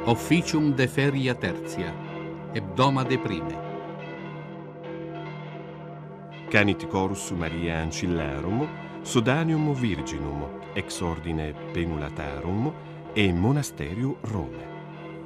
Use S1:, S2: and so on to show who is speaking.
S1: Officium de feria tertia, hebdomade prime.
S2: Canit chorus Maria Ancillarum, Sodanium Virginum, ex ordine Penulatarum e Monasterium Rome.